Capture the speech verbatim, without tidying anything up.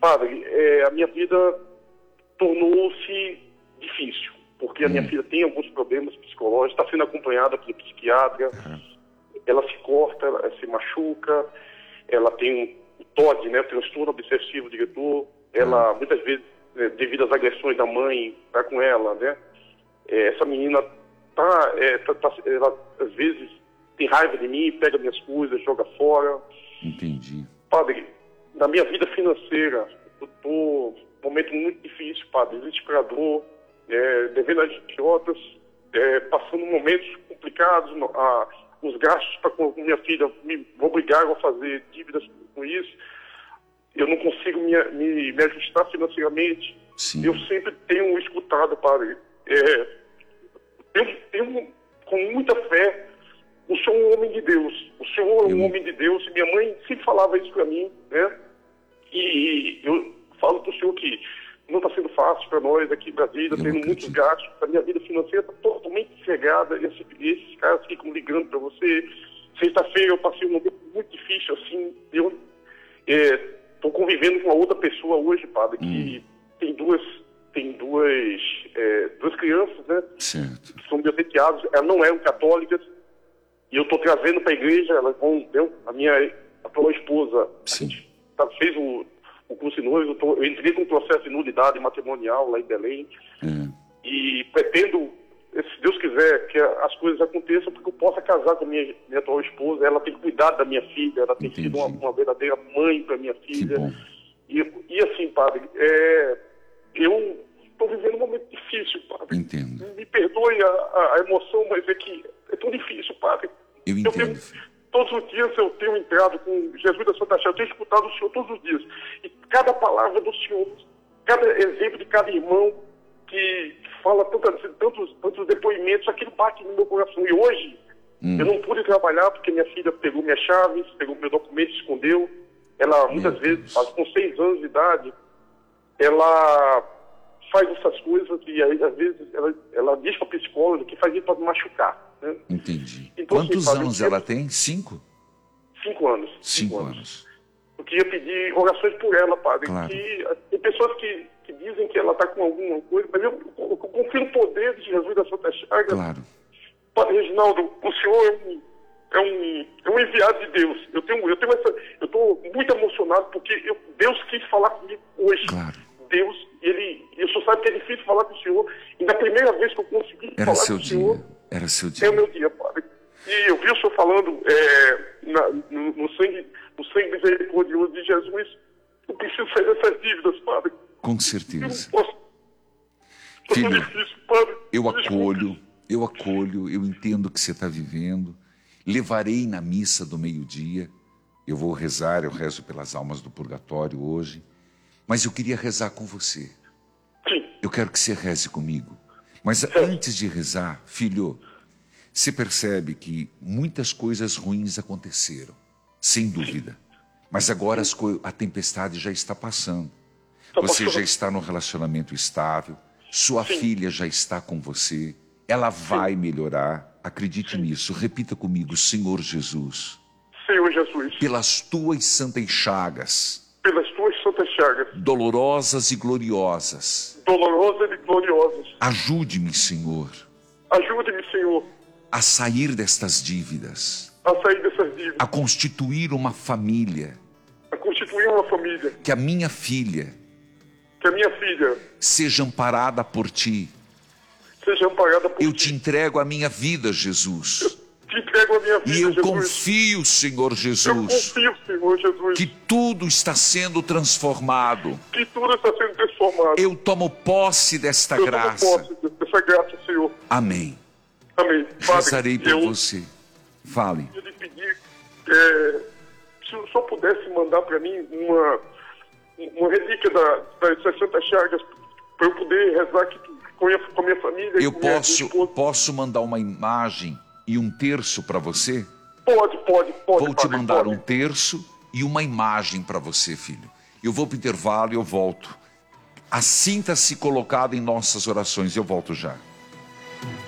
Padre, é, a minha vida tornou-se difícil, porque a minha Hum. filha tem alguns problemas psicológicos, está sendo acompanhada por psiquiatra, Uhum. ela se corta, ela se machuca, ela tem o T O D, né, o transtorno obsessivo diretor, ela, muitas vezes, né, devido às agressões da mãe, tá com ela, né, é, essa menina tá, é, tá, tá, ela, às vezes, tem raiva de mim, pega minhas coisas, joga fora. Entendi. Padre, na minha vida financeira, eu estou num momento muito difícil, padre, desesperador, é, devendo às idiotas, é, passando momentos complicados, no- a, os gastos para com minha filha me obrigaram a fazer dívidas com isso. Eu não consigo me, me, me ajustar financeiramente. Sim. Eu sempre tenho escutado, padre, é, eu tenho com muita fé, o senhor é um homem de Deus, o senhor é um Eu- homem de Deus, e minha mãe sempre falava isso para mim, né? E eu falo para o senhor que não está sendo fácil para nós aqui em Brasília, Eu tendo muitos acredito. gastos, a minha vida financeira está totalmente cegada, e esse- esses caras ficam ligando para você. Sexta-feira eu passei um momento muito difícil, assim, eu estou convivendo com uma outra pessoa hoje, padre, que tem duas, tem duas, é, duas crianças, né? Certo. Que são meus enteados, elas não eram católicas, e eu estou trazendo para a igreja, elas vão, entendeu? A minha atual esposa, a Sim. gente tá, fez o, o curso de noivo, eu, tô- eu entrei com um processo de nulidade matrimonial lá em Belém, É. e pretendo, se Deus quiser, que as coisas aconteçam, porque eu possa casar com a minha, minha atual esposa, ela tem cuidado da minha filha, ela tem Entendi. sido uma, uma verdadeira mãe para minha Que filha. bom. E, e assim, padre, é, eu estou vivendo um momento difícil, padre. Entendo. Me perdoe a, a- a emoção, mas é que é tão difícil, padre. Eu Eu entendo, tenho, filho. todos os dias eu tenho entrado com Jesus da Santa Sé, eu tenho escutado o Senhor todos os dias. E cada palavra do Senhor, cada exemplo de cada irmão que fala tantas, tantos, tantos depoimentos, aquilo bate no meu coração. E hoje, eu não pude trabalhar porque minha filha pegou minhas chaves, pegou meu documento, escondeu. Ela, muitas Meu vezes, Deus. faz- com seis anos de idade, ela faz essas coisas e aí, às vezes, ela, ela diz para a psicóloga que faz isso para me machucar, né? Entendi. Então, assim, Quantos padre, anos eu- ela tem? Cinco? Cinco anos. Cinco anos. Eu queria pedir orações por ela, padre. Claro. Que, tem pessoas que, que dizem que ela está com alguma coisa, mas eu, eu, eu confio no poder de Jesus da Santa Chaga. Claro. Padre Reginaldo, o senhor é um, é um, é um enviado de Deus. Eu tenho, eu tenho essa, eu estou muito emocionado porque eu, Deus quis falar comigo hoje. Claro. Deus, ele, eu só sabe que é difícil falar com o senhor. E na primeira vez que eu consegui Era falar seu com o senhor, dia. Era seu é o dia. meu dia, padre. E eu vi o senhor falando é, na- no, no sangue, no sangue misericordioso de Jesus. Eu preciso sair dessas dívidas, padre. Com Eu não certeza. posso. Foi tão Filho, difícil, padre. Eu Desculpe. acolho, eu acolho, eu entendo o que você está vivendo. Levarei na missa do meio-dia. Eu vou rezar, eu rezo pelas almas do purgatório hoje. Mas eu queria rezar com você. Sim, Eu quero que você reze comigo. Mas antes de rezar, filho, você percebe que muitas coisas ruins aconteceram, sem dúvida. Mas agora as co- a tempestade já está passando. Tá Você passando. já está num relacionamento estável, sua Sim. filha já está com você, ela vai melhorar. Acredite nisso, repita comigo, Senhor Jesus, Senhor Jesus, pelas tuas santas chagas, pelas tuas santas chagas, dolorosas e gloriosas, dolorosas e gloriosas, ajude-me, Senhor, ajude-me, Senhor, a sair destas dívidas, a sair dessas dívidas, a constituir uma família, a constituir uma família, que a minha filha que a minha filha seja amparada por ti. seja amparada por Eu ti. te entrego a minha vida, Jesus. Te entrego a minha vida, E eu Jesus. confio, Senhor Eu Jesus, confio, Senhor Jesus, que tudo está sendo transformado. que tudo está sendo transformado. Eu tomo posse desta Eu tomo graça. posse dessa graça, Senhor. Amém. Amém. Padre, Rezarei por eu você. Fale. queria lhe pedir, é, se o senhor pudesse mandar para mim uma, uma relíquia da, das sessenta chagas, para eu poder rezar aqui com a minha, com a minha família. e Eu com minha posso, esposa. posso mandar uma imagem e um terço para você? Pode, pode, pode. Vou te padre, mandar pode. um terço e uma imagem para você, filho. Eu vou para o intervalo e eu volto. Assinta-se colocado em nossas orações. Eu volto já.